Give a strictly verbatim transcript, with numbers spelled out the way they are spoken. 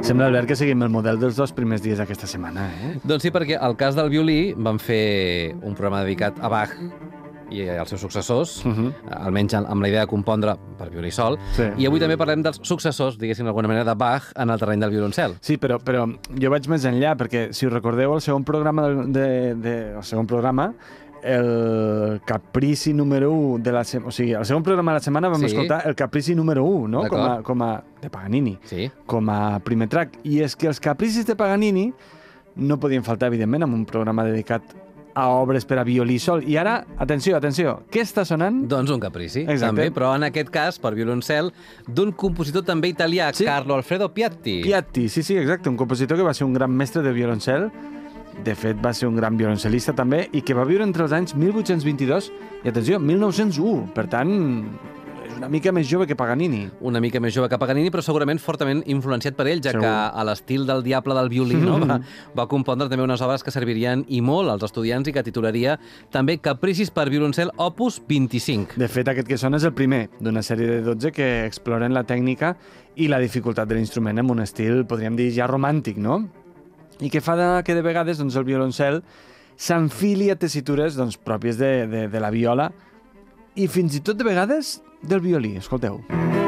Sembla, Albert, que seguim el model dels dos primers dies d'aquesta setmana, eh? Doncs sí, perquè al cas del violí van fer un programa dedicat a Bach i als seus successors, uh -huh. almenys amb la idea de compondre per violí sol, sí. I avui també parlem dels successors, diguéssim d'alguna manera, de Bach en el terreny del violoncel. Sí, però, però jo vaig més enllà, perquè, si us recordeu, el segon programa, de, de, el segon programa el Caprici número u de la setmana, o sigui, el segon programa de la setmana vam sí. escoltar el Caprici número u, no? Com a, com a, de Paganini, sí. com a primer track. I és que els Capricis de Paganini no podien faltar, evidentment, en un programa dedicat a obres per a violí sol. I ara, atenció, atenció, què està sonant? Doncs un caprici, Exacte. també, però en aquest cas per violoncel d'un compositor també italià, sí. Carlo Alfredo Piatti. Piatti, sí, sí, exacte, un compositor que va ser un gran mestre de violoncel. De fet, va ser un gran violoncel·lista també, i que va viure entre els anys mil vuit-cents vint-i-dos i, atenció, mil nou-cents u. Per tant, és una mica més jove que Paganini. Una mica més jove que Paganini, però segurament fortament influenciat per ell, ja Segur. que a l'estil del diable del violí no? va, va compondre també unes obres que servirien i molt als estudiants i que titularia també Capricis per violoncel opus vint-i-cinc. De fet, aquest que sona és el primer d'una sèrie de dotze que exploren la tècnica i la dificultat de l'instrument amb un estil, podríem dir, ja romàntic, no? I que fa de, que de vegades doncs, el violoncel s'enfili a tessitures doncs, pròpies de, de, de la viola i fins i tot de vegades del violí. Escolteu.